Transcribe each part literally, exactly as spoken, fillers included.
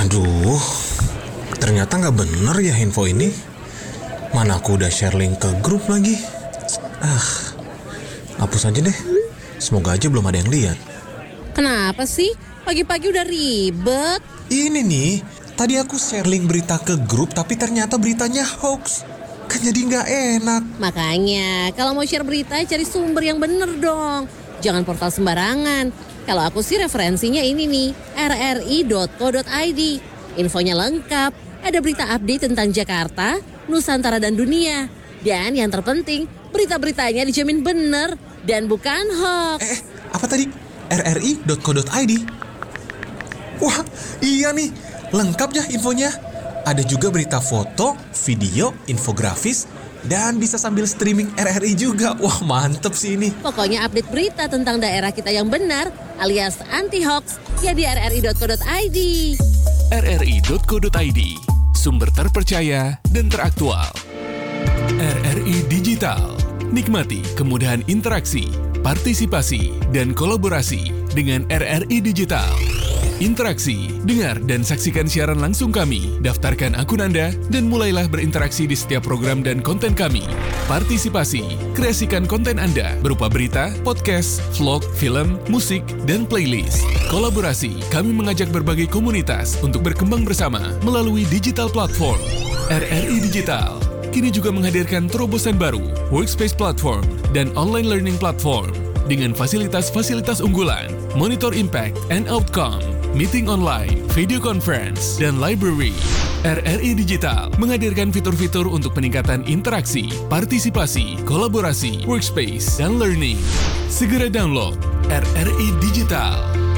Aduh, ternyata nggak bener ya info ini. Mana aku udah share link ke grup lagi. Ah, hapus aja deh. Semoga aja belum ada yang lihat. Kenapa sih? Pagi-pagi udah ribet. Ini nih, tadi aku share link berita ke grup tapi ternyata beritanya hoax. Kan jadi nggak enak. Makanya, kalau mau share berita cari sumber yang bener dong. Jangan portal sembarangan. Kalau aku sih referensinya ini nih, r r i dot co dot i d. Infonya lengkap, ada berita update tentang Jakarta, Nusantara dan dunia. Dan yang terpenting, berita-beritanya dijamin bener dan bukan hoax. Eh, apa tadi? r r i dot co dot i d. Wah, iya nih, lengkap ya infonya. Ada juga berita foto, video, infografis, dan bisa sambil streaming R R I juga. Wah, mantep sih ini. Pokoknya update berita tentang daerah kita yang benar alias anti-hoax ya di r r i dot co dot i d. r r i dot co dot i d, sumber terpercaya dan teraktual. R R I Digital, nikmati kemudahan interaksi, partisipasi, dan kolaborasi dengan R R I Digital. Interaksi, dengar dan saksikan siaran langsung kami, daftarkan akun Anda, dan mulailah berinteraksi di setiap program dan konten kami. Partisipasi, kreasikan konten Anda berupa berita, podcast, vlog, film, musik, dan playlist. Kolaborasi, kami mengajak berbagai komunitas untuk berkembang bersama melalui digital platform. R R I Digital kini juga menghadirkan terobosan baru, workspace platform, dan online learning platform dengan fasilitas-fasilitas unggulan, monitor impact and outcome, meeting online, video conference, dan library. R R I Digital menghadirkan fitur-fitur untuk peningkatan interaksi, partisipasi, kolaborasi, workspace, dan learning. Segera download R R I Digital.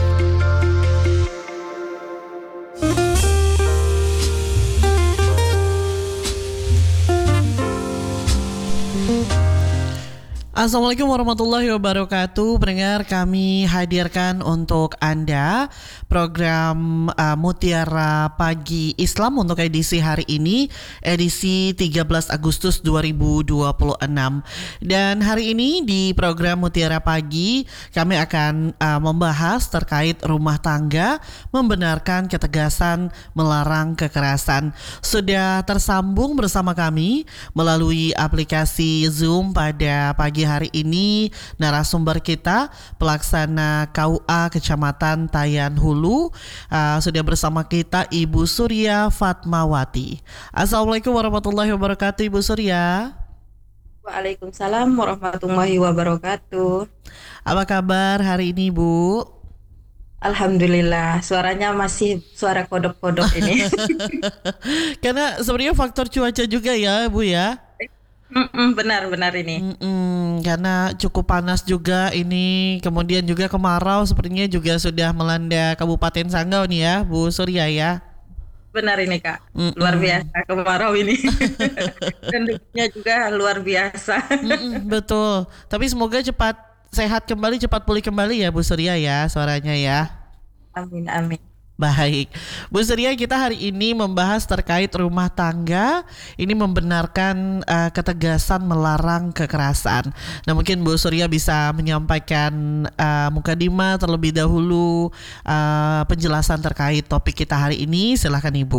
Assalamualaikum warahmatullahi wabarakatuh. Pendengar, kami hadirkan untuk Anda program uh, Mutiara Pagi Islam untuk edisi hari ini, edisi tiga belas Agustus dua ribu dua puluh enam. Dan hari ini di program Mutiara Pagi kami akan uh, membahas terkait rumah tangga, membenarkan ketegasan, melarang kekerasan. Sudah tersambung bersama kami melalui aplikasi Zoom pada pagi hari ini narasumber kita pelaksana K U A Kecamatan Tayan Hulu, uh, sudah bersama kita Ibu Surya Fatmawati. Assalamualaikum warahmatullahi wabarakatuh, Ibu Surya. Waalaikumsalam warahmatullahi wabarakatuh. Apa kabar hari ini, Bu? Alhamdulillah, suaranya masih suara kodok-kodok ini. Karena sebenarnya faktor cuaca juga ya, Bu ya. Mm-mm, benar-benar ini. Mm-mm, karena cukup panas juga ini, kemudian juga kemarau sepertinya juga sudah melanda Kabupaten Sanggau nih ya, Bu Surya ya. Benar ini Kak, Mm-mm. luar biasa kemarau ini. Dan debitnya juga luar biasa. Mm-mm, betul, tapi semoga cepat sehat kembali, cepat pulih kembali ya Bu Surya ya suaranya ya. Amin, amin. Baik, Bu Surya, kita hari ini membahas terkait rumah tangga. Ini membenarkan uh, ketegasan melarang kekerasan. Nah, mungkin Bu Surya bisa menyampaikan uh, mukadimah terlebih dahulu, uh, penjelasan terkait topik kita hari ini. Silakan Ibu.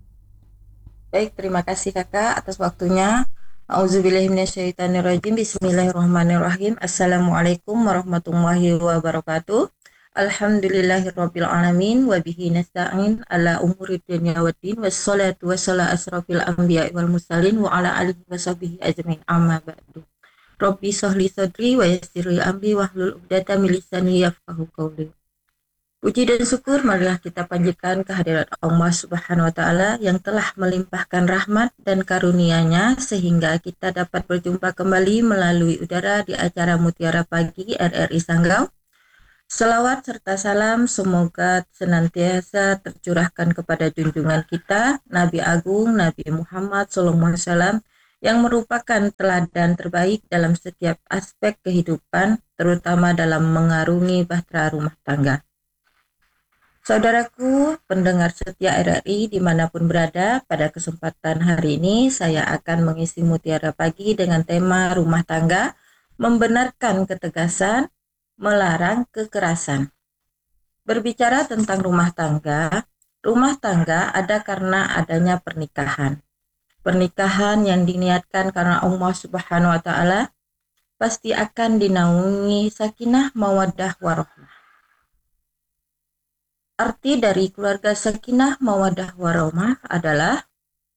Baik, terima kasih Kakak atas waktunya. Auzubillahiminasyaitonirrajim. Bismillahirrahmanirrahim. Assalamualaikum warahmatullahi wabarakatuh. Alhamdulillahirabbil alamin wa bihi nasta'in ala umuri dunya waddin wassalatu wassalamu asrofil anbiya'i wal mursalin wa ala alihi washabihi ajmain, amma ba'du. Rabbi shrahli sadri wa yassirli amri wahlul 'uqdatam min lisani yafqahu qawli. Puji dan syukur marilah kita panjatkan kehadirat Allah Subhanahu wa taala yang telah melimpahkan rahmat dan karunia-Nya sehingga kita dapat berjumpa kembali melalui udara di acara Mutiara Pagi R R I Sanggau. Selawat serta salam semoga senantiasa tercurahkan kepada junjungan kita Nabi Agung Nabi Muhammad shallallahu alaihi wasallam yang merupakan teladan terbaik dalam setiap aspek kehidupan, terutama dalam mengarungi bahtera rumah tangga. Saudaraku pendengar setia R R I dimanapun berada, pada kesempatan hari ini saya akan mengisi Mutiara Pagi dengan tema rumah tangga, membenarkan ketegasan, melarang kekerasan. Berbicara tentang rumah tangga, Rumah tangga ada karena adanya pernikahan. Pernikahan yang diniatkan karena Allah Subhanahu wa taala pasti akan dinaungi sakinah, mawaddah, warahmah. Arti dari keluarga sakinah, mawaddah, warahmah adalah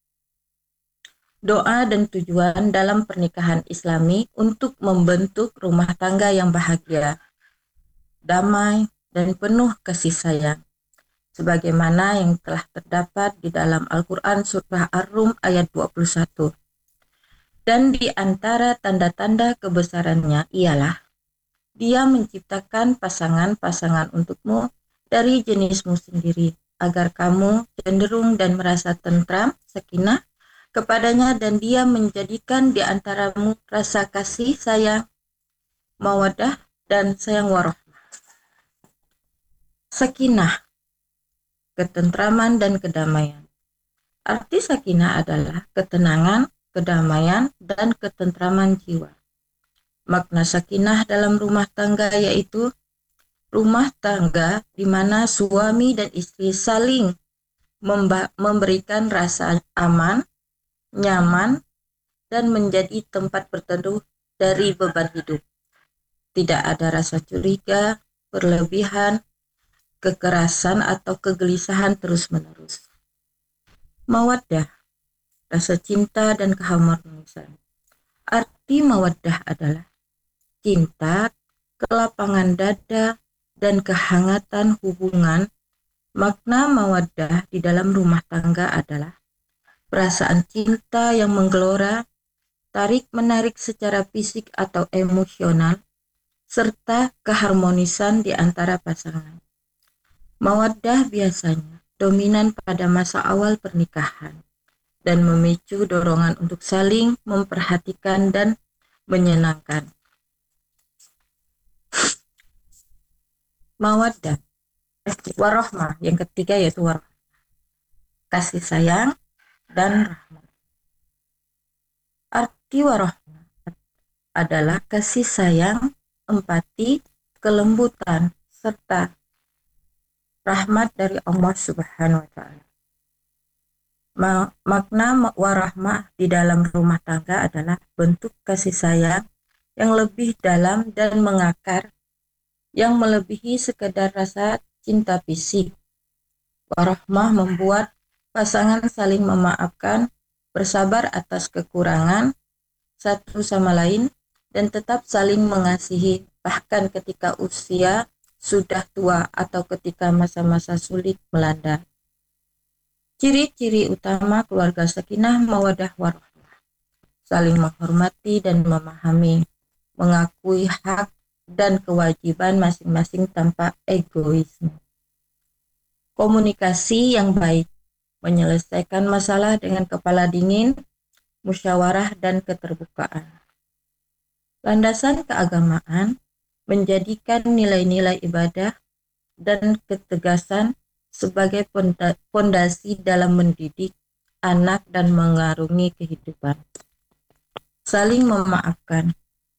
doa dan tujuan dalam pernikahan Islami untuk membentuk rumah tangga yang bahagia, damai, dan penuh kasih sayang. Sebagaimana yang telah terdapat di dalam Al-Quran Surah Ar-Rum ayat dua puluh satu. Dan di antara tanda-tanda kebesarannya ialah Dia menciptakan pasangan-pasangan untukmu dari jenismu sendiri, agar kamu cenderung dan merasa tentram, sakinah kepadanya, dan Dia menjadikan di antaramu rasa kasih sayang, mawaddah, dan sayang warahmah. Sakinah, ketentraman dan kedamaian. Arti sakinah adalah ketenangan, kedamaian, dan ketentraman jiwa. Makna sakinah dalam rumah tangga yaitu rumah tangga di mana suami dan istri saling memberikan rasa aman, nyaman, dan menjadi tempat berteduh dari beban hidup. Tidak ada rasa curiga, berlebihan, kekerasan, atau kegelisahan terus-menerus. Mawaddah, rasa cinta dan keharmonisan. Arti mawaddah adalah cinta, kelapangan dada, dan kehangatan hubungan. Makna mawaddah di dalam rumah tangga adalah perasaan cinta yang menggelora, tarik-menarik secara fisik atau emosional, serta keharmonisan di antara pasangan. Mawaddah biasanya dominan pada masa awal pernikahan dan memicu dorongan untuk saling memperhatikan dan menyenangkan. Mawaddah, warahmah, yang ketiga yaitu warahmah, kasih sayang dan rahmat. Arti warahmah adalah kasih sayang, empati, kelembutan, serta rahmat dari Allah Subhanahu wa taala. Makna warahmah di dalam rumah tangga adalah bentuk kasih sayang yang lebih dalam dan mengakar, yang melebihi sekedar rasa cinta fisik. Warahmah membuat pasangan saling memaafkan, bersabar atas kekurangan satu sama lain, dan tetap saling mengasihi bahkan ketika usia sudah tua atau ketika masa-masa sulit melanda. Ciri-ciri utama keluarga sakinah, mawaddah, warahmah: saling menghormati dan memahami, mengakui hak dan kewajiban masing-masing tanpa egoisme. Komunikasi yang baik, menyelesaikan masalah dengan kepala dingin, musyawarah, dan keterbukaan. Landasan keagamaan menjadikan nilai-nilai ibadah dan ketegasan sebagai fondasi dalam mendidik anak dan mengarungi kehidupan. Saling memaafkan,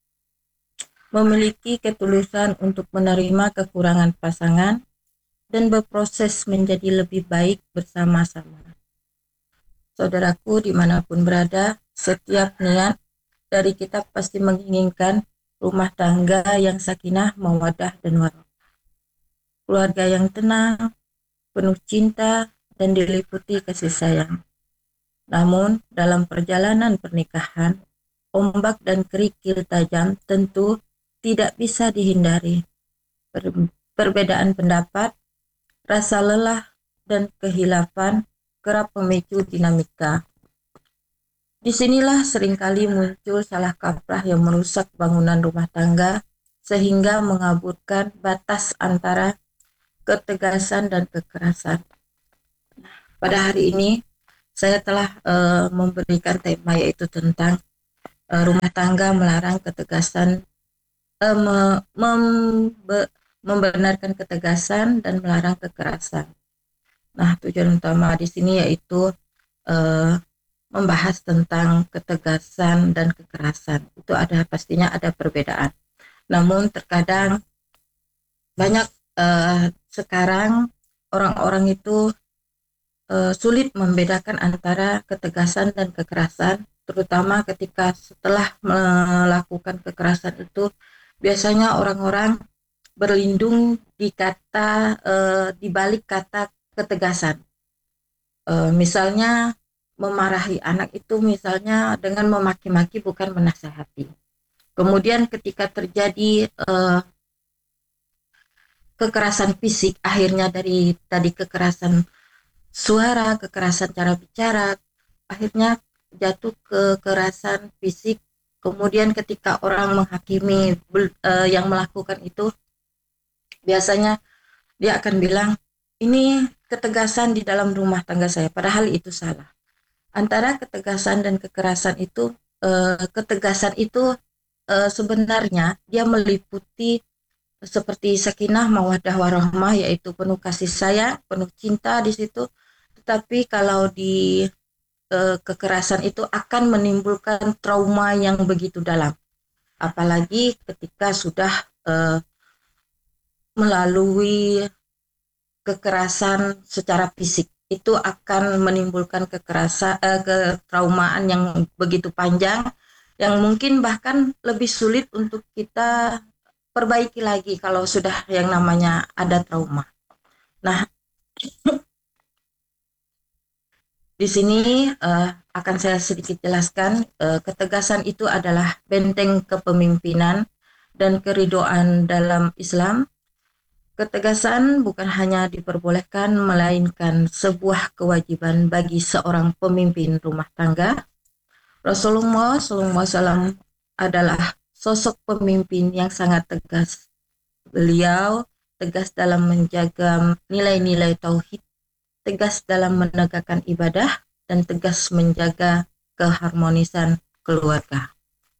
memiliki ketulusan untuk menerima kekurangan pasangan dan berproses menjadi lebih baik bersama-sama. Saudaraku dimanapun berada, setiap niat dari kita pasti menginginkan rumah tangga yang sakinah, mawaddah, dan warahmah. Keluarga yang tenang, penuh cinta, dan diliputi kasih sayang. Namun, dalam perjalanan pernikahan, ombak dan kerikil tajam tentu tidak bisa dihindari. Per- perbedaan pendapat, rasa lelah, dan kehilafan kerap memicu dinamika. Disinilah seringkali muncul salah kaprah yang merusak bangunan rumah tangga sehingga mengaburkan batas antara ketegasan dan kekerasan. Pada hari ini saya telah uh, memberikan tema yaitu tentang uh, rumah tangga melarang ketegasan, uh, me- membe- membenarkan ketegasan dan melarang kekerasan. Nah, tujuan utama di sini yaitu uh, membahas tentang ketegasan dan kekerasan. Itu ada pastinya ada perbedaan. Namun terkadang banyak uh, sekarang orang-orang itu eh, sulit membedakan antara ketegasan dan kekerasan, terutama ketika setelah melakukan kekerasan itu biasanya orang-orang berlindung di kata eh, di balik kata ketegasan. Eh, misalnya memarahi anak itu misalnya dengan memaki-maki bukan menasehati. Kemudian ketika terjadi eh, kekerasan fisik, akhirnya dari tadi kekerasan suara, kekerasan cara bicara, akhirnya jatuh ke kekerasan fisik. Kemudian ketika orang menghakimi uh, yang melakukan itu, biasanya dia akan bilang, ini ketegasan di dalam rumah tangga saya, padahal itu salah. Antara ketegasan dan kekerasan itu, uh, ketegasan itu uh, sebenarnya dia meliputi seperti sakinah, mawaddah, warahmah, yaitu penuh kasih sayang, penuh cinta di situ. Tetapi kalau di e, kekerasan itu akan menimbulkan trauma yang begitu dalam. Apalagi ketika sudah e, melalui kekerasan secara fisik, itu akan menimbulkan kekerasan, e, ketraumaan yang begitu panjang, yang mungkin bahkan lebih sulit untuk kita perbaiki lagi kalau sudah yang namanya ada trauma. Nah, di sini uh, akan saya sedikit jelaskan, uh, ketegasan itu adalah benteng kepemimpinan dan keridoan dalam Islam. Ketegasan bukan hanya diperbolehkan, melainkan sebuah kewajiban bagi seorang pemimpin rumah tangga. Rasulullah shallallahu alaihi wasallam adalah sosok pemimpin yang sangat tegas. Beliau tegas dalam menjaga nilai-nilai tauhid, tegas dalam menegakkan ibadah, dan tegas menjaga keharmonisan keluarga.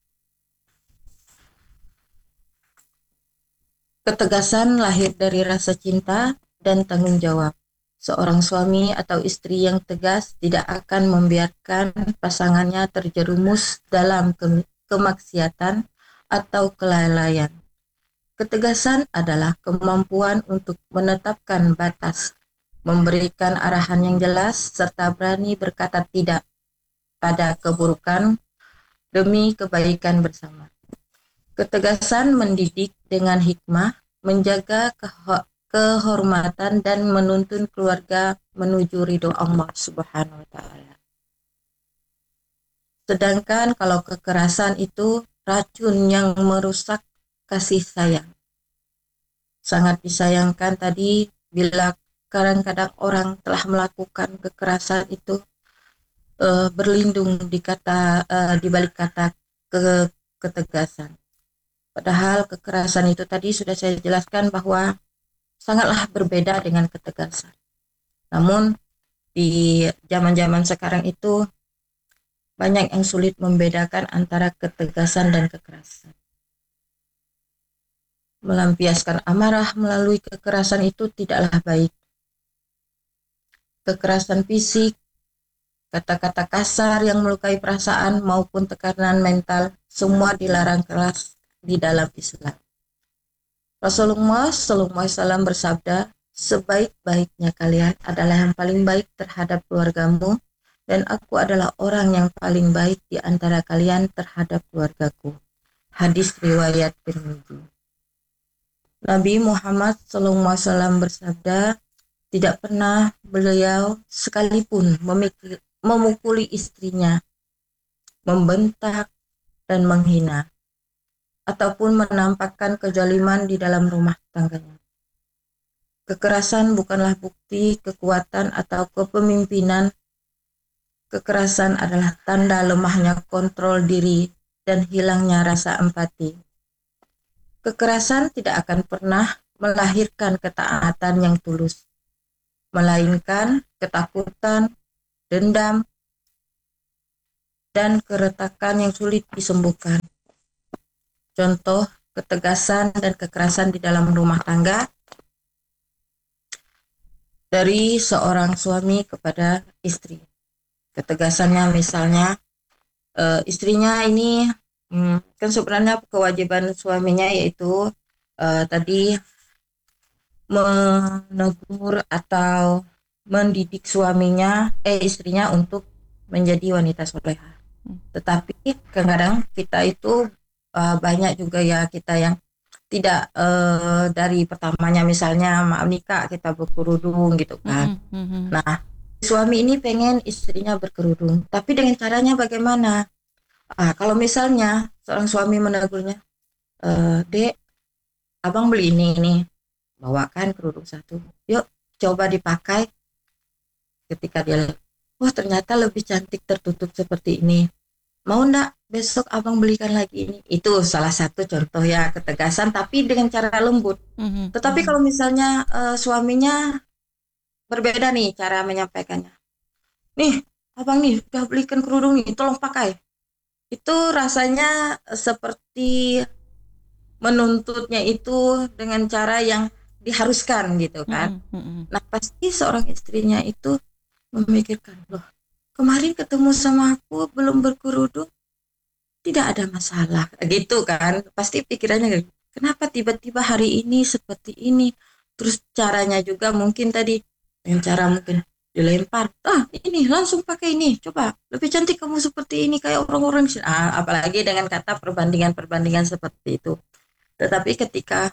Ketegasan lahir dari rasa cinta dan tanggung jawab. Seorang suami atau istri yang tegas tidak akan membiarkan pasangannya terjerumus dalam ke- kemaksiatan atau kelalaian. Ketegasan adalah kemampuan untuk menetapkan batas, memberikan arahan yang jelas, serta berani berkata tidak pada keburukan demi kebaikan bersama. Ketegasan mendidik dengan hikmah, menjaga keho- kehormatan dan menuntun keluarga menuju ridho Allah Subhanahu wa Ta'ala. Sedangkan kalau kekerasan itu racun yang merusak kasih sayang. Sangat disayangkan tadi bila kadang-kadang orang telah melakukan kekerasan itu uh, berlindung di kata uh, di balik kata ke, ketegasan. Padahal kekerasan itu tadi sudah saya jelaskan bahwa sangatlah berbeda dengan ketegasan. Namun di zaman-zaman sekarang itu banyak yang sulit membedakan antara ketegasan dan kekerasan. Melampiaskan amarah melalui kekerasan itu tidaklah baik. Kekerasan fisik, kata-kata kasar yang melukai perasaan maupun tekanan mental, semua dilarang keras di dalam Islam. Rasulullah shallallahu alaihi wasallam bersabda, sebaik-baiknya kalian adalah yang paling baik terhadap keluargamu, dan aku adalah orang yang paling baik di antara kalian terhadap keluargaku. Hadis riwayat Tirmidzi. Nabi Muhammad shallallahu alaihi wasallam bersabda, tidak pernah beliau sekalipun memikir, memukuli istrinya, membentak dan menghina, ataupun menampakkan kezaliman di dalam rumah tangganya. Kekerasan bukanlah bukti kekuatan atau kepemimpinan. Kekerasan adalah tanda lemahnya kontrol diri dan hilangnya rasa empati. Kekerasan tidak akan pernah melahirkan ketaatan yang tulus, melainkan ketakutan, dendam, dan keretakan yang sulit disembuhkan. Contoh ketegasan dan kekerasan di dalam rumah tangga dari seorang suami kepada istri. Ketegasannya misalnya e, istrinya ini hmm, kan sebenarnya kewajiban suaminya yaitu e, tadi menegur atau mendidik suaminya, eh istrinya untuk menjadi wanita soleha. Tetapi kadang-kadang kita itu uh, banyak juga ya kita yang tidak uh, dari pertamanya misalnya maaf nikah kita berkerudung gitu kan. Mm, mm, mm. Nah, suami ini pengen istrinya berkerudung, tapi dengan caranya bagaimana? Ah, kalau misalnya seorang suami menegurnya, e, Dek, abang beli ini ini, bawakan kerudung satu, yuk coba dipakai. Ketika dia lihat, wah ternyata lebih cantik tertutup seperti ini, mau ndak besok abang belikan lagi ini? Itu salah satu contoh ya ketegasan, tapi dengan cara lembut. Mhm, Tetapi mhm. kalau misalnya eh, suaminya berbeda nih cara menyampaikannya, nih abang nih udah belikan kerudung nih, tolong pakai. Itu rasanya seperti menuntutnya itu dengan cara yang diharuskan gitu kan. Mhm, mhm. Nah pasti seorang istrinya itu memikirkan, loh kemarin ketemu sama aku belum berkerudung, tidak ada masalah gitu kan. Pasti pikirannya gitu, kenapa tiba-tiba hari ini seperti ini. Terus caranya juga mungkin tadi dengan cara mungkin dilempar, ah ini langsung pakai ini, coba lebih cantik kamu seperti ini kayak orang-orang sini. Ah, apalagi dengan kata perbandingan-perbandingan seperti itu. Tetapi ketika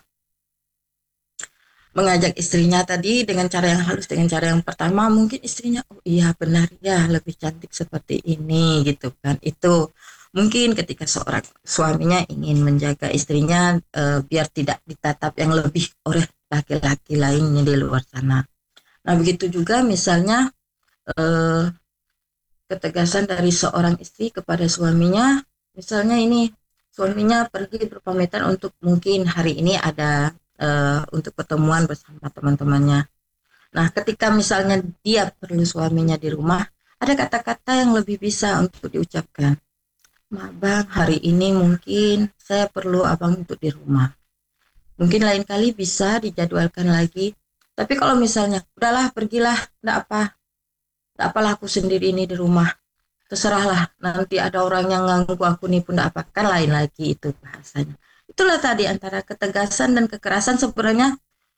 mengajak istrinya tadi dengan cara yang halus, dengan cara yang pertama, mungkin istrinya, oh iya benar ya lebih cantik seperti ini gitu kan. Itu mungkin ketika seorang suaminya ingin menjaga istrinya eh, biar tidak ditatap yang lebih oleh laki-laki lainnya di luar sana. Nah begitu juga misalnya eh, ketegasan dari seorang istri kepada suaminya, misalnya ini suaminya pergi berpamitan untuk mungkin hari ini ada uh, untuk pertemuan bersama teman-temannya. Nah ketika misalnya dia perlu suaminya di rumah, ada kata-kata yang lebih bisa untuk diucapkan. Ma bang, hari ini mungkin saya perlu abang untuk di rumah. Mungkin lain kali bisa dijadwalkan lagi. Tapi kalau misalnya, udahlah pergilah, enggak apa, enggak apalah aku sendiri ini di rumah. Terserahlah, nanti ada orang yang ganggu aku nih pun enggak apa, kan lain lagi itu bahasanya. Itulah tadi antara ketegasan dan kekerasan sebenarnya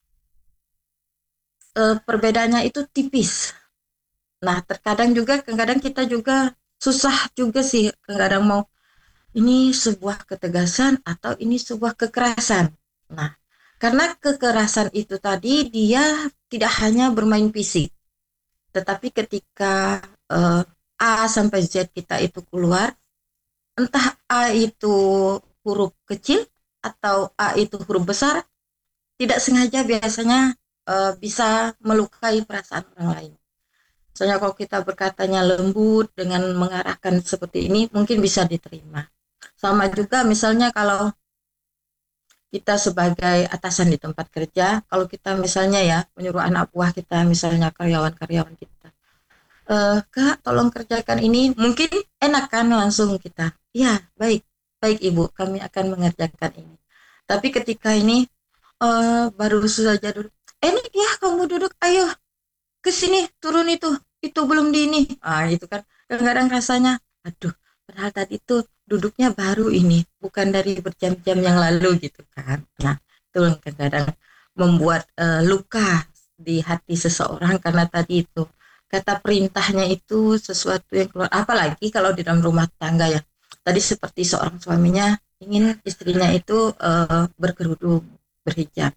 eh, perbedaannya itu tipis. Nah, terkadang juga, kadang kita juga susah juga sih, kadang mau ini sebuah ketegasan atau ini sebuah kekerasan. Nah, karena kekerasan itu tadi dia tidak hanya bermain fisik, tetapi ketika uh, A sampai Z kita itu keluar, entah A itu huruf kecil atau A itu huruf besar, tidak sengaja biasanya uh, bisa melukai perasaan orang lain. Misalnya kalau kita berkatanya lembut dengan mengarahkan seperti ini, mungkin bisa diterima. Sama juga misalnya kalau kita sebagai atasan di tempat kerja, kalau kita misalnya ya menyuruh anak buah kita, misalnya karyawan-karyawan kita, e, Kak tolong kerjakan ini, mungkin enak kan langsung kita, ya baik, baik ibu, kami akan mengerjakan ini. Tapi ketika ini e, baru saja duduk, enak ya kamu duduk, ayo ke sini turun itu, itu belum di ini, ah itu kan kadang-kadang rasanya, aduh, padahal tadi itu duduknya baru ini, bukan dari berjam-jam yang lalu gitu kan. Nah, itu yang kadang-kadang membuat uh, luka di hati seseorang karena tadi itu kata perintahnya itu sesuatu yang keluar. Apalagi kalau di dalam rumah tangga ya. Tadi seperti seorang suaminya ingin istrinya itu uh, berkerudung, berhijab.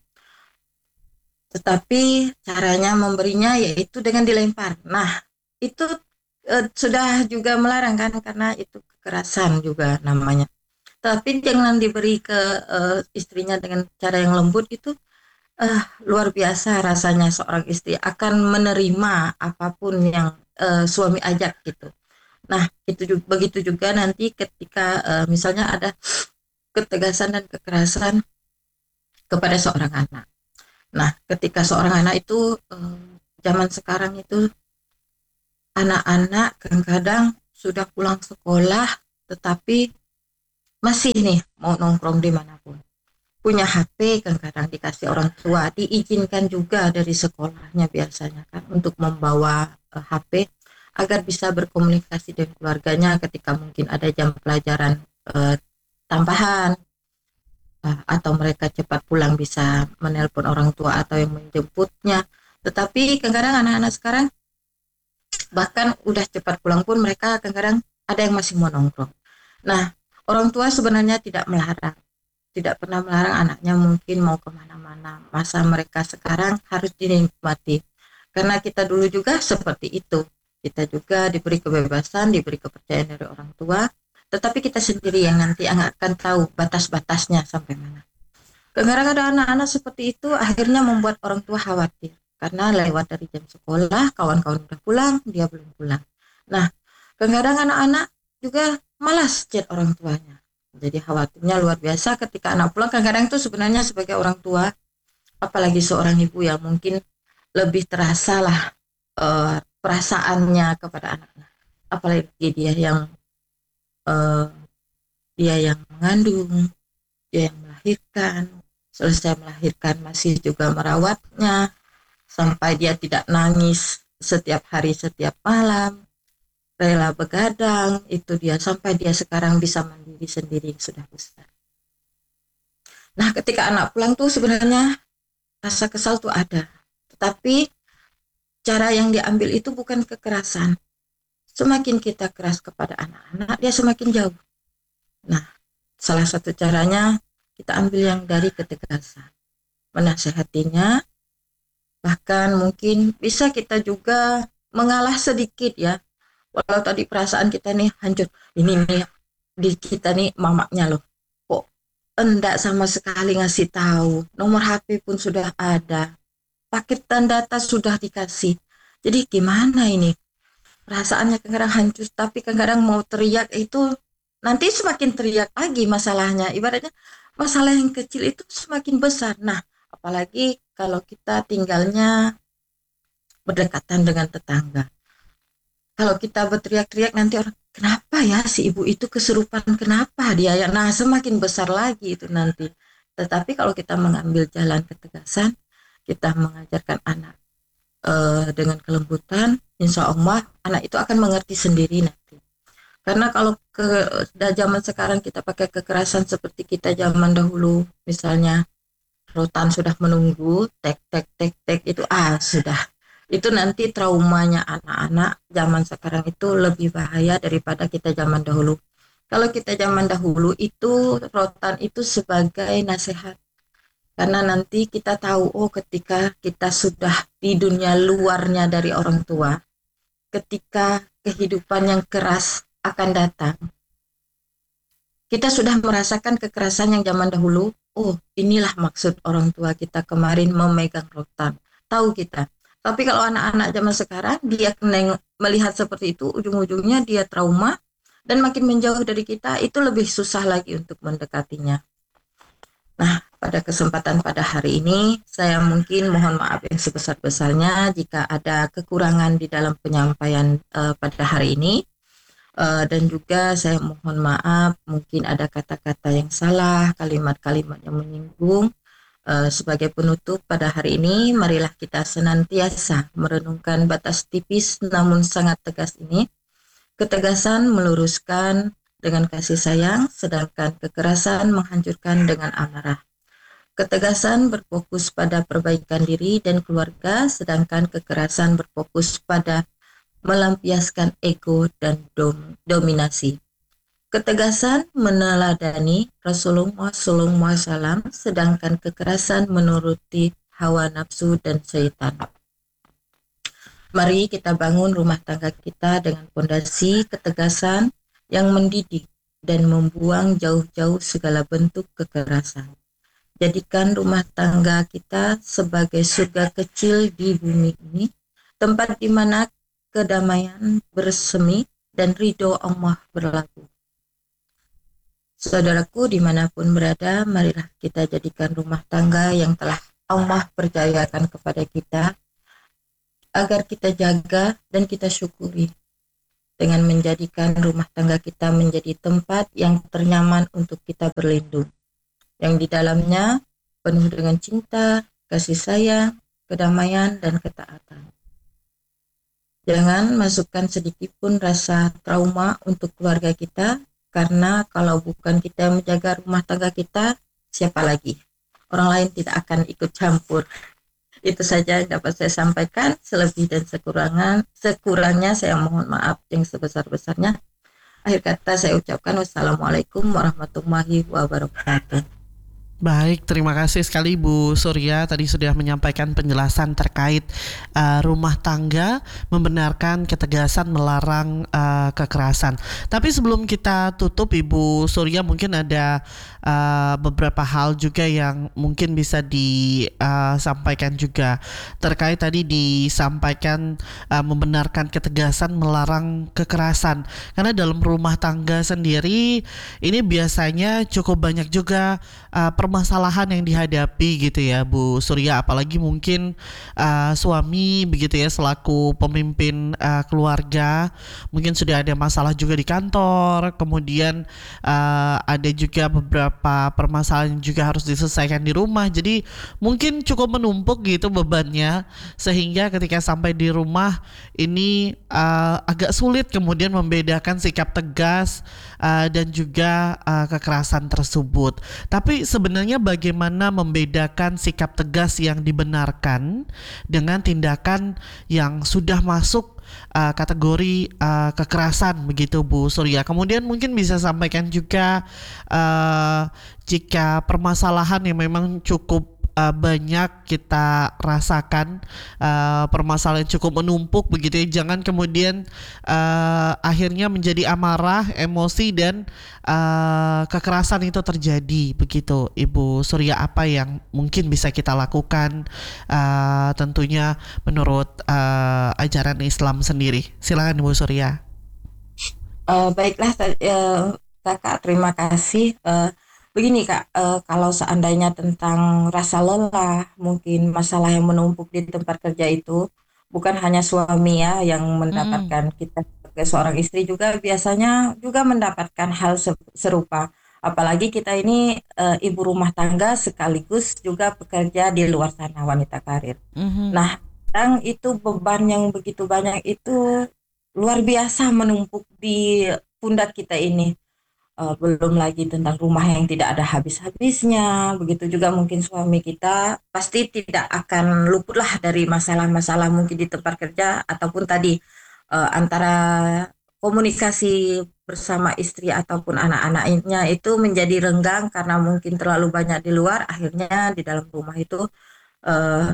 Tetapi caranya memberinya yaitu dengan dilempar. Nah, itu uh, sudah juga melarang kan karena itu kekerasan juga namanya. Tapi jangan diberi ke uh, istrinya dengan cara yang lembut, itu uh, luar biasa rasanya seorang istri akan menerima apapun yang uh, suami ajak gitu. Nah, itu juga, begitu juga nanti ketika uh, misalnya ada ketegasan dan kekerasan kepada seorang anak. Nah, ketika seorang anak itu uh, zaman sekarang itu anak-anak kadang-kadang sudah pulang sekolah tetapi masih nih mau nongkrong dimanapun, punya H P kadang-kadang dikasih orang tua, diizinkan juga dari sekolahnya biasanya kan untuk membawa uh, H P agar bisa berkomunikasi dengan keluarganya ketika mungkin ada jam pelajaran uh, tambahan, uh, atau mereka cepat pulang bisa menelpon orang tua atau yang menjemputnya. Tetapi kadang-kadang anak-anak sekarang bahkan udah cepat pulang pun mereka kadang-kadang ada yang masih mau nongkrong. Nah, orang tua sebenarnya tidak melarang, tidak pernah melarang anaknya mungkin mau kemana-mana. Masa mereka sekarang harus dinikmati. Karena kita dulu juga seperti itu. Kita juga diberi kebebasan, diberi kepercayaan dari orang tua, tetapi kita sendiri yang nanti akan tahu batas-batasnya sampai mana. Kadang-kadang ada anak-anak seperti itu akhirnya membuat orang tua khawatir. Karena lewat dari jam sekolah, kawan-kawan udah pulang, dia belum pulang. Nah, kadang-kadang anak-anak juga malas chat orang tuanya. Jadi khawatirnya luar biasa ketika anak pulang. Kadang-kadang itu sebenarnya sebagai orang tua, apalagi seorang ibu yang mungkin lebih terasa lah uh, perasaannya kepada anaknya. Apalagi dia yang uh, dia yang mengandung, dia yang melahirkan, selesai melahirkan masih juga merawatnya sampai dia tidak nangis setiap hari setiap malam, rela begadang, itu dia sampai dia sekarang bisa mandiri sendiri sudah besar. Nah, ketika anak pulang tuh sebenarnya rasa kesal tuh ada, tetapi cara yang diambil itu bukan kekerasan. Semakin kita keras kepada anak-anak, dia semakin jauh. Nah, salah satu caranya kita ambil yang dari ketegasan, menasehatinya, bahkan mungkin bisa kita juga mengalah sedikit ya. Walau tadi perasaan kita nih hancur, ini nih di kita nih mamaknya loh, kok enggak sama sekali ngasih tahu, nomor H P pun sudah ada, paket dan data sudah dikasih. Jadi gimana ini? Perasaannya kadang-kadang hancur, tapi kadang-kadang mau teriak itu nanti semakin teriak lagi masalahnya. Ibaratnya masalah yang kecil itu semakin besar. Nah, apalagi kalau kita tinggalnya berdekatan dengan tetangga. Kalau kita berteriak-teriak nanti orang, kenapa ya si ibu itu kesurupan, kenapa dia ya? Nah, semakin besar lagi itu nanti. Tetapi kalau kita mengambil jalan ketegasan, kita mengajarkan anak uh, dengan kelembutan, insya Allah anak itu akan mengerti sendiri nanti. Karena kalau ke zaman sekarang kita pakai kekerasan seperti kita zaman dahulu, misalnya rotan sudah menunggu, tek tek tek tek itu ah sudah. Itu nanti traumanya anak-anak zaman sekarang itu lebih bahaya daripada kita zaman dahulu. Kalau kita zaman dahulu itu rotan itu sebagai nasihat. Karena nanti kita tahu, oh ketika kita sudah di dunia luarnya dari orang tua, ketika kehidupan yang keras akan datang, kita sudah merasakan kekerasan yang zaman dahulu, oh inilah maksud orang tua kita kemarin memegang rotan, tahu kita. Tapi kalau anak-anak zaman sekarang, dia melihat seperti itu, ujung-ujungnya dia trauma, dan makin menjauh dari kita, itu lebih susah lagi untuk mendekatinya. Nah, pada kesempatan pada hari ini, saya mungkin mohon maaf yang sebesar-besarnya jika ada kekurangan di dalam penyampaian uh, pada hari ini. Uh, dan juga saya mohon maaf, mungkin ada kata-kata yang salah, kalimat-kalimat yang menyinggung. Uh, sebagai penutup pada hari ini, marilah kita senantiasa merenungkan batas tipis namun sangat tegas ini. Ketegasan meluruskan dengan kasih sayang, sedangkan kekerasan menghancurkan dengan amarah. Ketegasan berfokus pada perbaikan diri dan keluarga, sedangkan kekerasan berfokus pada melampiaskan ego dan dom- dominasi. Ketegasan meneladani Rasulullah shallallahu alaihi wasallam, sedangkan kekerasan menuruti hawa nafsu dan syaitan. Mari kita bangun rumah tangga kita dengan fondasi ketegasan yang mendidik dan membuang jauh-jauh segala bentuk kekerasan. Jadikan rumah tangga kita sebagai surga kecil di bumi ini, tempat di mana kedamaian bersemi dan ridho Allah berlaku. Saudaraku dimanapun berada, marilah kita jadikan rumah tangga yang telah Allah percayakan kepada kita, agar kita jaga dan kita syukuri, dengan menjadikan rumah tangga kita menjadi tempat yang ternyaman untuk kita berlindung, yang di dalamnya penuh dengan cinta, kasih sayang, kedamaian, dan ketaatan. Jangan masukkan sedikit pun rasa trauma untuk keluarga kita, karena kalau bukan kita menjaga rumah tangga kita, siapa lagi? Orang lain tidak akan ikut campur. Itu saja yang dapat saya sampaikan. Selebih dan sekurangan, sekurangnya saya mohon maaf yang sebesar-besarnya. Akhir kata saya ucapkan wassalamualaikum warahmatullahi wabarakatuh. Baik, terima kasih sekali Bu Surya tadi sudah menyampaikan penjelasan terkait uh, rumah tangga membenarkan ketegasan melarang uh, kekerasan. Tapi sebelum kita tutup Ibu Surya, mungkin ada uh, beberapa hal juga yang mungkin bisa disampaikan juga terkait tadi disampaikan uh, membenarkan ketegasan melarang kekerasan. Karena dalam rumah tangga sendiri ini biasanya cukup banyak juga uh, permasalahan yang dihadapi gitu ya Bu Surya, apalagi mungkin uh, suami begitu ya selaku pemimpin uh, keluarga mungkin sudah ada masalah juga di kantor, kemudian uh, ada juga beberapa permasalahan yang juga harus diselesaikan di rumah, jadi mungkin cukup menumpuk gitu bebannya sehingga ketika sampai di rumah ini uh, agak sulit kemudian membedakan sikap tegas uh, dan juga uh, kekerasan tersebut. Tapi sebenarnya bagaimana membedakan sikap tegas yang dibenarkan dengan tindakan yang sudah masuk uh, kategori uh, kekerasan begitu Bu Surya. Kemudian mungkin bisa sampaikan juga uh, jika permasalahan yang memang cukup Uh, banyak kita rasakan, uh, permasalahan cukup menumpuk begitu ya, jangan kemudian uh, akhirnya menjadi amarah, emosi dan uh, kekerasan itu terjadi begitu Ibu Surya. Apa yang mungkin bisa kita lakukan uh, tentunya menurut uh, ajaran Islam sendiri? Silakan Ibu Surya. Uh, baiklah uh, Kakak, terima kasih. Uh, Begini Kak, eh, kalau seandainya tentang rasa lelah, mungkin masalah yang menumpuk di tempat kerja itu, bukan hanya suami ya yang Mm-mm. mendapatkan, kita sebagai seorang istri juga biasanya juga mendapatkan hal se- serupa. Apalagi kita ini eh, ibu rumah tangga sekaligus juga pekerja di luar sana, wanita karir. Mhm. Nah, kadang itu beban yang begitu banyak itu luar biasa menumpuk di pundak kita ini. Uh, belum lagi tentang rumah yang tidak ada habis-habisnya. Begitu juga mungkin suami kita pasti tidak akan luputlah dari masalah-masalah mungkin di tempat kerja ataupun tadi uh, antara komunikasi bersama istri ataupun anak-anaknya itu menjadi renggang karena mungkin terlalu banyak di luar. Akhirnya di dalam rumah itu uh,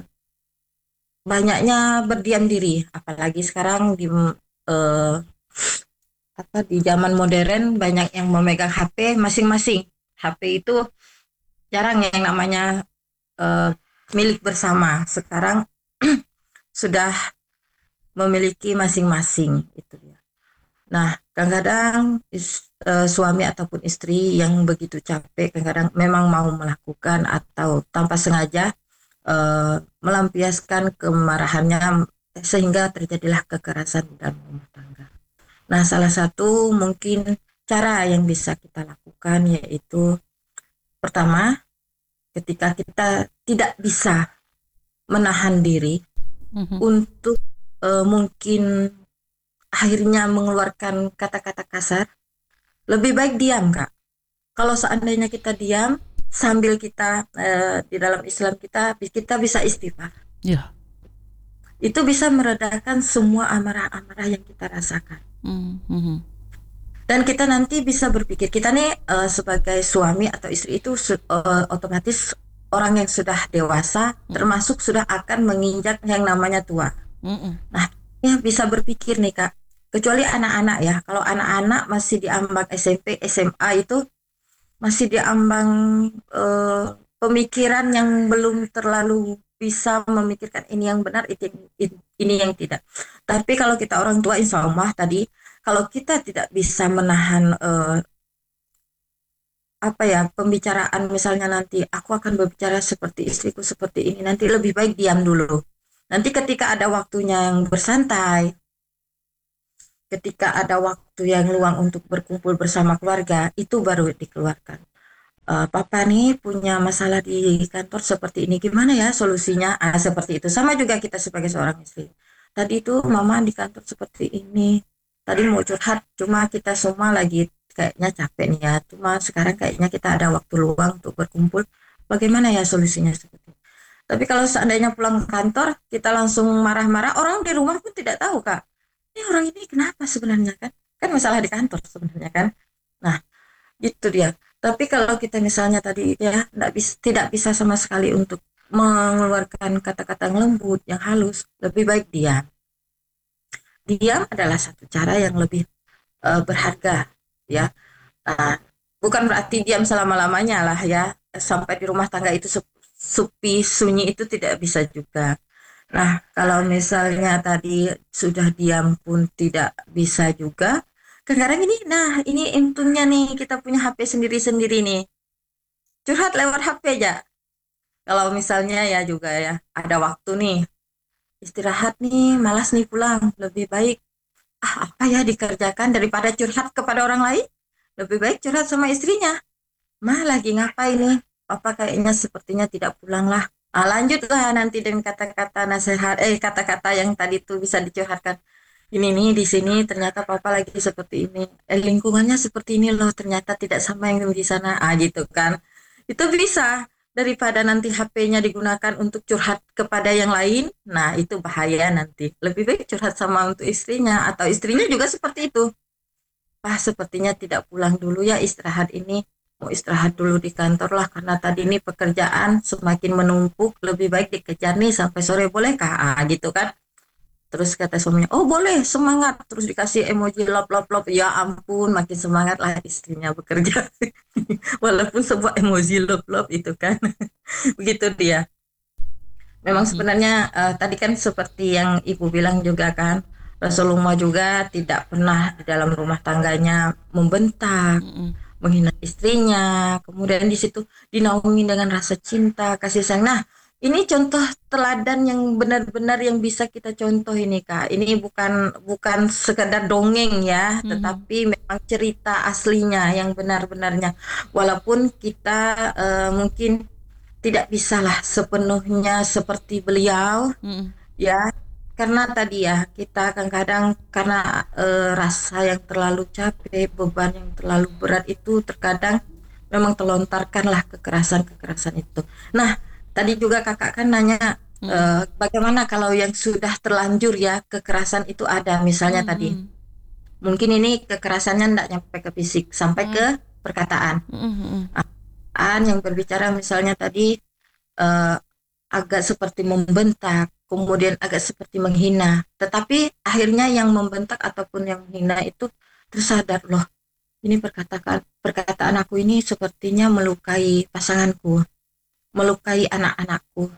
banyaknya berdiam diri. Apalagi sekarang di uh, apa di zaman modern banyak yang memegang H P masing-masing. H P itu jarang yang namanya uh, milik bersama. Sekarang sudah memiliki masing-masing itu ya. Nah, kadang-kadang is- uh, suami ataupun istri yang begitu capek kadang-kadang memang mau melakukan atau tanpa sengaja uh, melampiaskan kemarahannya sehingga terjadilah kekerasan dalam rumah tangga. Nah, salah satu mungkin cara yang bisa kita lakukan yaitu pertama, ketika kita tidak bisa menahan diri Mhm. untuk eh, mungkin akhirnya mengeluarkan kata-kata kasar, lebih baik diam, Kak. Kalau seandainya kita diam sambil kita eh, di dalam Islam kita kita bisa istighfar. Ya. Itu bisa meredakan semua amarah-amarah yang kita rasakan. Mhm. Dan kita nanti bisa berpikir, kita nih uh, sebagai suami atau istri itu su- uh, otomatis orang yang sudah dewasa, termasuk sudah akan menginjak yang namanya tua. Mhm. Nah, ya bisa berpikir nih Kak, kecuali anak-anak ya, kalau anak-anak masih di ambang S M P, S M A itu masih di ambang uh, pemikiran yang belum terlalu bisa memikirkan ini yang benar, itu ini yang tidak. Tapi kalau kita orang tua, insya Allah tadi, kalau kita tidak bisa menahan uh, apa ya pembicaraan, misalnya nanti aku akan berbicara seperti istriku seperti ini, nanti lebih baik diam dulu. Nanti ketika ada waktunya yang bersantai, ketika ada waktu yang luang untuk berkumpul bersama keluarga, itu baru dikeluarkan. Uh, Papa nih punya masalah di kantor seperti ini, gimana ya solusinya? Ah, seperti itu. Sama juga kita sebagai seorang istri. Tadi itu mama di kantor seperti ini. Tadi mau curhat, cuma kita semua lagi kayaknya capek nih ya. Cuma sekarang kayaknya kita ada waktu luang untuk berkumpul. Bagaimana ya solusinya seperti itu? Tapi kalau seandainya pulang ke kantor, kita langsung marah-marah, orang di rumah pun tidak tahu, Kak. Ini orang ini kenapa sebenarnya kan? Kan masalah di kantor sebenarnya kan. Nah, itu dia. Tapi kalau kita misalnya tadi ya tidak bisa, tidak bisa sama sekali untuk mengeluarkan kata-kata yang lembut, yang halus, lebih baik diam. Diam adalah satu cara yang lebih uh, berharga, ya. Nah, bukan berarti diam selama-lamanya lah ya. Sampai di rumah tangga itu sepi sunyi itu tidak bisa juga. Nah, kalau misalnya tadi sudah diam pun tidak bisa juga. Kadang-kadang ini, nah ini untungnya nih kita punya H P sendiri-sendiri nih. Curhat lewat H P aja. Kalau misalnya ya juga ya, ada waktu nih, istirahat nih, malas nih pulang. Lebih baik, ah apa ya dikerjakan daripada curhat kepada orang lain. Lebih baik curhat sama istrinya. Mah lagi ngapain nih? Papa kayaknya sepertinya tidak pulang lah. Ah, lanjutlah nanti dengan kata-kata nasihat, eh kata-kata yang tadi tuh bisa dicurhatkan. Ini nih di sini ternyata papa lagi seperti ini. Eh lingkungannya seperti ini loh, ternyata tidak sama yang di sana. Ah gitu kan. Itu bisa daripada nanti H P-nya digunakan untuk curhat kepada yang lain. Nah, itu bahaya nanti. Lebih baik curhat sama untuk istrinya atau istrinya juga seperti itu. Ah, sepertinya tidak pulang dulu ya istirahat ini. Mau istirahat dulu di kantor lah karena tadi ini pekerjaan semakin menumpuk, lebih baik dikejar nih sampai sore bolehkah? Ah, gitu kan. Terus kata suaminya, oh boleh, semangat. Terus dikasih emoji love love love. Ya ampun, makin semangat lah istrinya bekerja. Walaupun sebuah emoji love love itu kan. Begitu dia. Memang sebenarnya uh, tadi kan seperti yang Ibu bilang juga kan, Rasulullah juga tidak pernah di dalam rumah tangganya membentak, menghina istrinya, kemudian di situ dinaungi dengan rasa cinta, kasih sayang. Nah, ini contoh teladan yang benar-benar yang bisa kita contoh ini Kak. Ini bukan bukan sekedar dongeng ya, mm-hmm. tetapi memang cerita aslinya yang benar-benarnya. Walaupun kita uh, mungkin tidak bisalah sepenuhnya seperti beliau, mm-hmm. ya. Karena tadi ya kita kadang-kadang karena e, rasa yang terlalu capek, beban yang terlalu berat itu terkadang memang telontarkanlah kekerasan-kekerasan itu. Nah tadi juga kakak kan nanya hmm. e, bagaimana kalau yang sudah terlanjur ya kekerasan itu ada misalnya hmm. tadi. Mungkin ini kekerasannya tidak nyampe ke fisik sampai hmm. ke perkataan. Hmm. Perkataan yang berbicara misalnya tadi e, agak seperti membentak. Kemudian agak seperti menghina, tetapi akhirnya yang membentak ataupun yang menghina itu tersadar loh, ini perkataan perkataan aku ini sepertinya melukai pasanganku, melukai anak-anakku.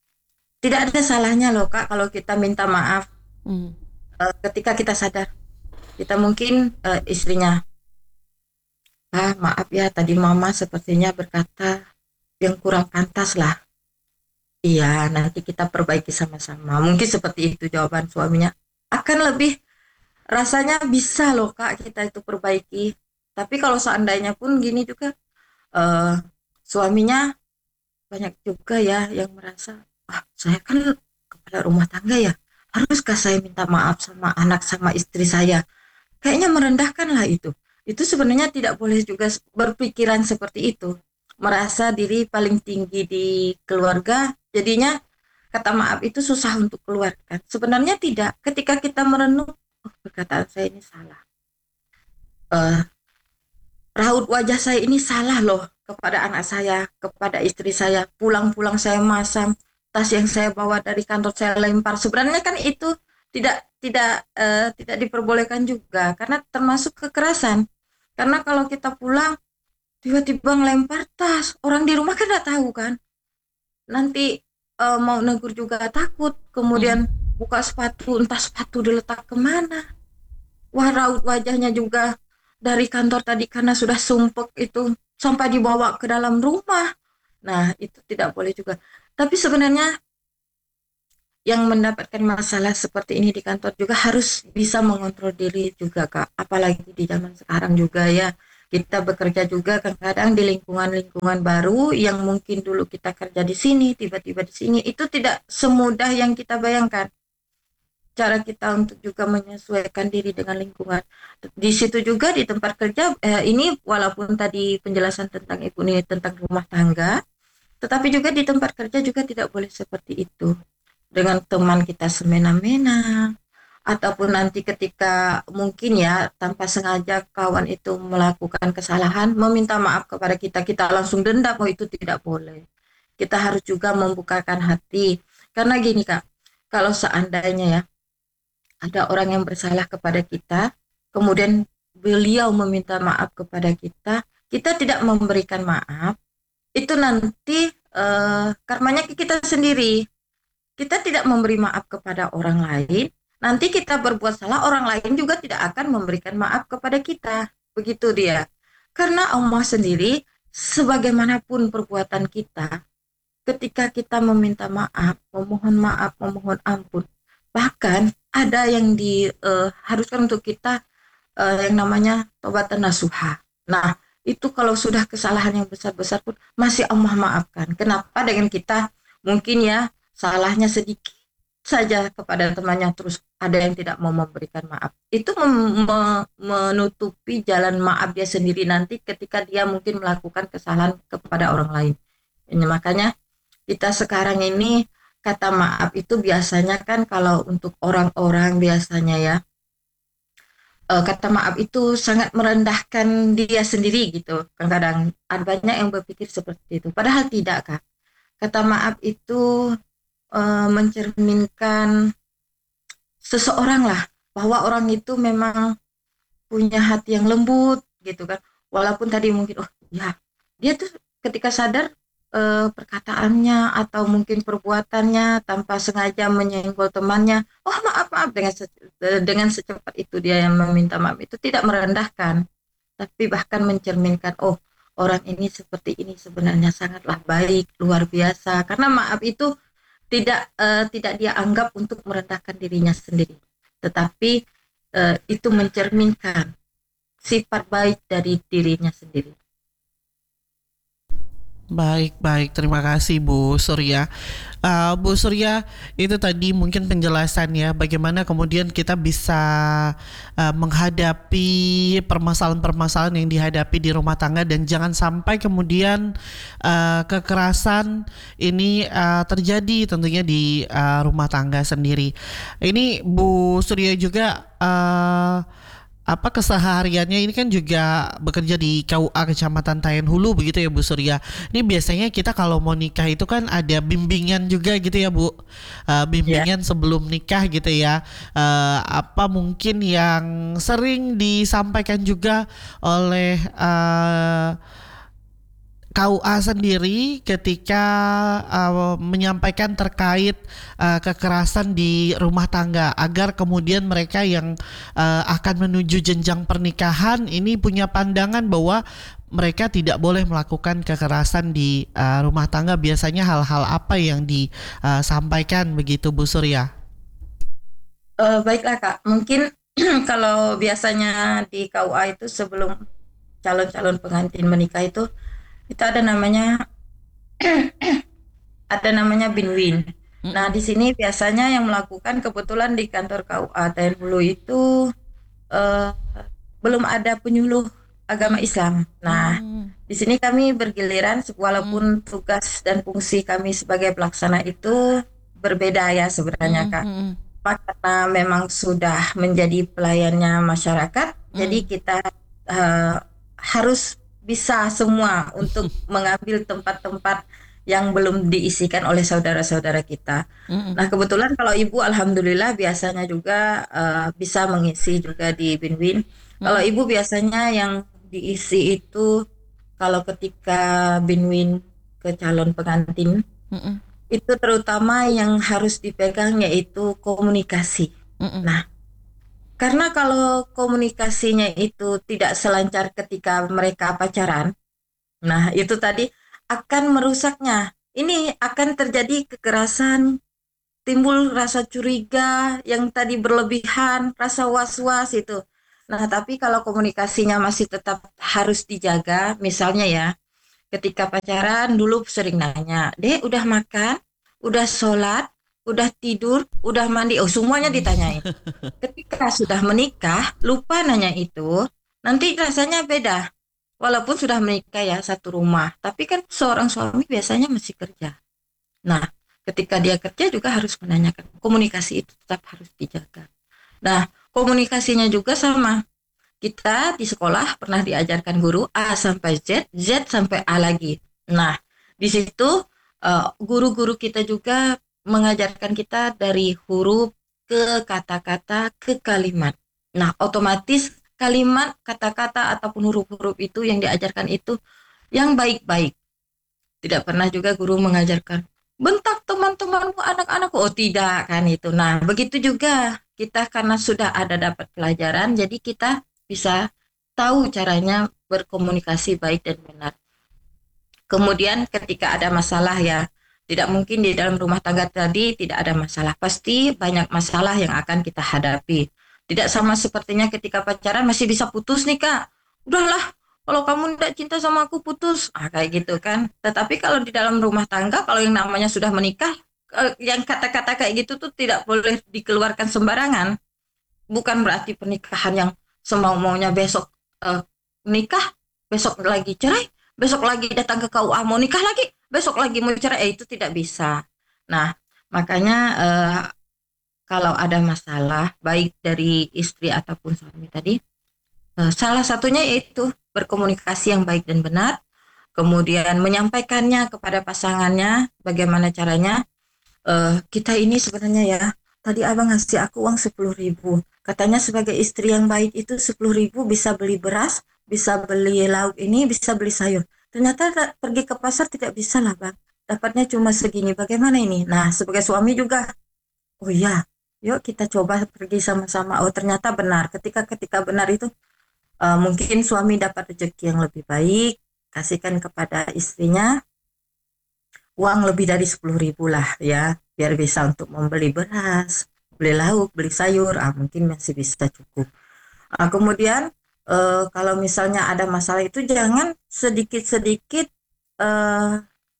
Tidak ada salahnya loh Kak kalau kita minta maaf hmm. uh, ketika kita sadar. Kita mungkin uh, istrinya, ah maaf ya tadi mama sepertinya berkata yang kurang pantas lah. Iya, nanti kita perbaiki sama-sama. Mungkin seperti itu jawaban suaminya. Akan lebih rasanya bisa loh Kak kita itu perbaiki. Tapi kalau seandainya pun gini juga, uh, suaminya banyak juga ya yang merasa, ah saya kan kepala rumah tangga ya, haruskah saya minta maaf sama anak sama istri saya? Kayaknya merendahkan lah itu. Itu sebenarnya tidak boleh juga berpikiran seperti itu. Merasa diri paling tinggi di keluarga, jadinya kata maaf itu susah untuk keluarkan. Sebenarnya tidak. Ketika kita merenung, oh perkataan saya ini salah. Uh, raut wajah saya ini salah loh kepada anak saya, kepada istri saya. Pulang-pulang saya masam, tas yang saya bawa dari kantor saya lempar. Sebenarnya kan itu tidak tidak uh, tidak diperbolehkan juga karena termasuk kekerasan. Karena kalau kita pulang tiba-tiba ngelempar tas, orang di rumah kan nggak tahu kan, nanti uh, mau negur juga takut, kemudian hmm. buka sepatu, entah sepatu diletak kemana, wah raut wajahnya juga dari kantor tadi karena sudah sumpek itu sampai dibawa ke dalam rumah. Nah itu tidak boleh juga. Tapi sebenarnya yang mendapatkan masalah seperti ini di kantor juga harus bisa mengontrol diri juga Kak, apalagi di zaman sekarang juga ya. Kita bekerja juga kadang-kadang di lingkungan-lingkungan baru yang mungkin dulu kita kerja di sini, tiba-tiba di sini, itu tidak semudah yang kita bayangkan. Cara kita untuk juga menyesuaikan diri dengan lingkungan. Di situ juga di tempat kerja, eh, ini walaupun tadi penjelasan tentang Ibu ini tentang rumah tangga, Tetapi juga di tempat kerja juga tidak boleh seperti itu. Dengan teman kita semena-mena, ataupun nanti ketika mungkin ya tanpa sengaja kawan itu melakukan kesalahan, meminta maaf kepada kita, kita langsung dendam, oh itu tidak boleh. Kita harus juga membukakan hati. Karena gini Kak, kalau seandainya ya ada orang yang bersalah kepada kita, kemudian beliau meminta maaf kepada kita, kita tidak memberikan maaf, itu nanti uh, karmanya ke kita sendiri. Kita tidak memberi maaf kepada orang lain, nanti kita berbuat salah, orang lain juga tidak akan memberikan maaf kepada kita. Begitu dia. Karena Allah sendiri, sebagaimanapun perbuatan kita, ketika kita meminta maaf, memohon maaf, memohon ampun, bahkan ada yang diharuskan uh, untuk kita uh, yang namanya taubat nasuha. Nah, itu kalau sudah kesalahan yang besar-besar pun masih Allah maafkan. Kenapa? Dengan kita mungkin ya salahnya sedikit saja kepada temannya, terus ada yang tidak mau memberikan maaf. Itu mem- me- menutupi jalan maaf dia sendiri nanti ketika dia mungkin melakukan kesalahan kepada orang lain. Ini makanya kita sekarang ini kata maaf itu biasanya kan kalau untuk orang-orang biasanya ya, uh, kata maaf itu sangat merendahkan dia sendiri gitu. Kadang-kadang ada banyak yang berpikir seperti itu. Padahal tidak Kak. Kata maaf itu Uh, mencerminkan seseorang lah, bahwa orang itu memang punya hati yang lembut gitu kan, walaupun tadi mungkin oh ya dia tuh ketika sadar uh, perkataannya atau mungkin perbuatannya tanpa sengaja menyenggol temannya, oh maaf maaf dengan se- dengan secepat itu dia yang meminta maaf, itu tidak merendahkan, tapi bahkan mencerminkan oh orang ini seperti ini sebenarnya sangatlah baik, luar biasa. Karena maaf itu tidak uh, tidak dia anggap untuk merendahkan dirinya sendiri, tetapi uh, itu mencerminkan sifat baik dari dirinya sendiri. Baik, baik. Terima kasih Bu Surya. Uh, Bu Surya, itu tadi mungkin penjelasan ya bagaimana kemudian kita bisa uh, menghadapi permasalahan-permasalahan yang dihadapi di rumah tangga, dan jangan sampai kemudian uh, kekerasan ini uh, terjadi tentunya di uh, rumah tangga sendiri. Ini Bu Surya juga uh, apa kesehariannya ini kan juga bekerja di K U A Kecamatan Tayan Hulu begitu ya Bu Surya. Ini biasanya kita kalau mau nikah itu kan ada bimbingan juga gitu ya Bu, uh, bimbingan yeah. sebelum nikah gitu ya. Uh, apa mungkin yang sering disampaikan juga oleh uh, K U A sendiri ketika uh, menyampaikan terkait uh, kekerasan di rumah tangga, agar kemudian mereka yang uh, akan menuju jenjang pernikahan ini punya pandangan bahwa mereka tidak boleh melakukan kekerasan di uh, rumah tangga. Biasanya hal-hal apa yang disampaikan begitu Bu Surya? Uh, baiklah Kak, mungkin kalau biasanya di K U A itu sebelum calon-calon pengantin menikah itu itu ada namanya ada namanya binwin. Nah di sini biasanya yang melakukan, kebetulan di kantor K U A Tayan Hulu itu uh, belum ada penyuluh agama Islam. Nah di sini kami bergiliran, walaupun tugas dan fungsi kami sebagai pelaksana itu berbeda ya sebenarnya Kak. Karena memang sudah menjadi pelayannya masyarakat, jadi kita uh, harus bisa semua untuk mengambil tempat-tempat yang belum diisikan oleh saudara-saudara kita. Mm-hmm. Nah kebetulan kalau ibu alhamdulillah biasanya juga uh, bisa mengisi juga di Binwin. Mm-hmm. Kalau ibu biasanya yang diisi itu kalau ketika Binwin ke calon pengantin, mm-hmm. itu terutama yang harus dipegang yaitu komunikasi. Mm-hmm. Nah karena kalau komunikasinya itu tidak selancar ketika mereka pacaran, nah itu tadi akan merusaknya. Ini akan terjadi kekerasan, timbul rasa curiga yang tadi berlebihan, rasa was-was itu. Nah tapi kalau komunikasinya masih tetap harus dijaga, misalnya ya, ketika pacaran dulu sering nanya, "Dek udah makan? Udah sholat? Udah tidur, udah mandi?" Oh semuanya ditanyain. Ketika sudah menikah lupa nanya itu, nanti rasanya beda. walaupun sudah menikah ya satu rumah, tapi kan seorang suami biasanya masih kerja. Nah, ketika dia kerja juga harus menanyakan, komunikasi itu tetap harus dijaga. Nah, komunikasinya juga sama. Kita di sekolah pernah diajarkan guru A sampai Z, Z sampai A lagi. Nah, di situ eh, guru-guru kita juga mengajarkan kita dari huruf ke kata-kata ke kalimat. Nah, otomatis kalimat, kata-kata ataupun huruf-huruf itu yang diajarkan itu yang baik-baik. Tidak pernah juga guru mengajarkan bentak teman-temanmu anak-anakku. Oh tidak kan itu. Nah begitu juga kita karena sudah ada dapat pelajaran, jadi kita bisa tahu caranya berkomunikasi baik dan benar. Kemudian ketika ada masalah ya, tidak mungkin di dalam rumah tangga tadi tidak ada masalah. Pasti banyak masalah yang akan kita hadapi. Tidak sama sepertinya ketika pacaran masih bisa putus nih kak. Udahlah, kalau kamu tidak cinta sama aku putus. Ah kayak gitu kan. Tetapi kalau di dalam rumah tangga, kalau yang namanya sudah menikah, eh, yang kata-kata kayak gitu tuh tidak boleh dikeluarkan sembarangan. Bukan berarti pernikahan yang semau-maunya besok eh, nikah, besok lagi cerai, besok lagi datang ke K U A mau nikah lagi, besok lagi mau cerai, eh, itu tidak bisa. Nah, makanya eh, kalau ada masalah baik dari istri ataupun suami tadi, eh, salah satunya yaitu berkomunikasi yang baik dan benar, kemudian menyampaikannya kepada pasangannya bagaimana caranya. Eh, kita ini sebenarnya ya, tadi abang ngasih aku uang sepuluh ribu, katanya sebagai istri yang baik itu sepuluh ribu bisa beli beras, bisa beli lauk ini, bisa beli sayur. Ternyata ta- pergi ke pasar tidak bisa lah bang, dapatnya cuma segini, bagaimana ini? Nah sebagai suami juga, oh iya, yuk kita coba pergi sama-sama. Oh ternyata benar, ketika ketika benar itu eh, mungkin suami dapat rezeki yang lebih baik, kasihkan kepada istrinya uang lebih dari sepuluh ribu lah ya, biar bisa untuk membeli beras, beli lauk, beli sayur, ah, mungkin masih bisa cukup. Ah, kemudian eh, kalau misalnya ada masalah itu jangan sedikit-sedikit eh,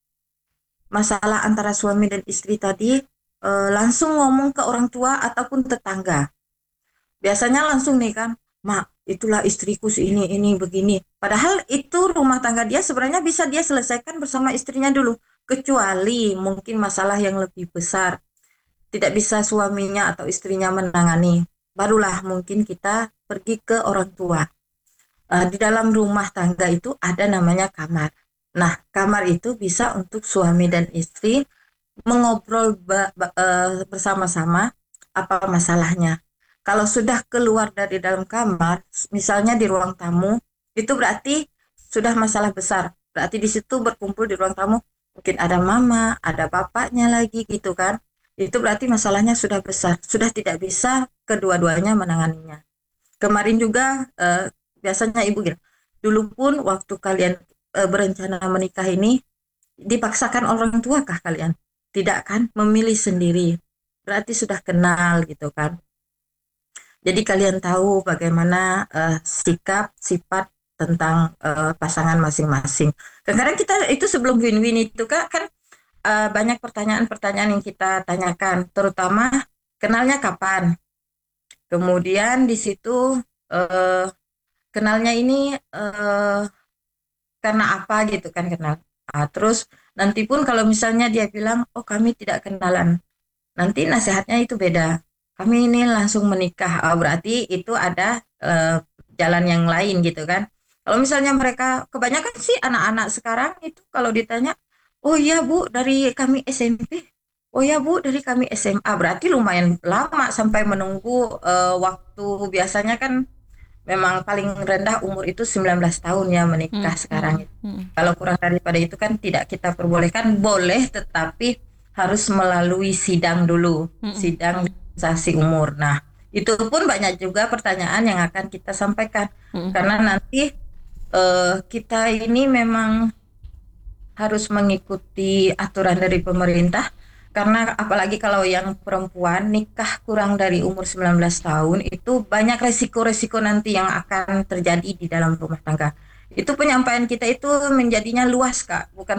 masalah antara suami dan istri tadi eh, langsung ngomong ke orang tua ataupun tetangga. Biasanya langsung nih kan, mak itulah istriku si ini ini begini. Padahal itu rumah tangga dia sebenarnya bisa dia selesaikan bersama istrinya dulu. Kecuali mungkin masalah yang lebih besar tidak bisa suaminya atau istrinya menangani. Barulah mungkin kita pergi ke orang tua. Eh, di dalam rumah tangga itu ada namanya kamar. Nah, kamar itu bisa untuk suami dan istri mengobrol ba- ba- eh, bersama-sama apa masalahnya. Kalau sudah keluar dari dalam kamar, misalnya di ruang tamu, itu berarti sudah masalah besar. Berarti di situ berkumpul di ruang tamu, mungkin ada mama, ada bapaknya lagi gitu kan. Itu berarti masalahnya sudah besar, sudah tidak bisa kedua-duanya menanganinya. Kemarin juga eh, biasanya ibu gitu. Dulu pun waktu kalian eh, berencana menikah ini dipaksakan orang tua kah kalian? Tidak kan? Memilih sendiri. Berarti sudah kenal gitu kan. Jadi kalian tahu bagaimana eh, sikap, sifat tentang eh, pasangan masing-masing. Kadang-kadang kita itu sebelum win-win itu kak kan eh, banyak pertanyaan-pertanyaan yang kita tanyakan, terutama kenalnya kapan. Kemudian di situ eh, kenalnya ini eh, karena apa gitu kan kenal. Ah, terus nanti pun kalau misalnya dia bilang, oh kami tidak kenalan, nanti nasihatnya itu beda. Kami ini langsung menikah, oh, berarti itu ada eh, jalan yang lain gitu kan. Kalau misalnya mereka, kebanyakan sih anak-anak sekarang itu kalau ditanya, oh iya bu dari kami S M P, oh ya bu dari kami S M A, berarti lumayan lama sampai menunggu eh, waktu. Biasanya kan memang paling rendah umur itu sembilan belas tahun ya menikah Hmm, sekarang. hmm, hmm. Kalau kurang daripada itu kan tidak kita perbolehkan, boleh tetapi harus melalui sidang dulu, Mm-mm. sidang dispensasi umur. Nah, itu pun banyak juga pertanyaan yang akan kita sampaikan Mm-mm. karena nanti eh, kita ini memang harus mengikuti aturan dari pemerintah, karena apalagi kalau yang perempuan nikah kurang dari umur sembilan belas tahun itu banyak resiko-resiko nanti yang akan terjadi di dalam rumah tangga. Itu penyampaian kita itu menjadinya luas Kak, bukan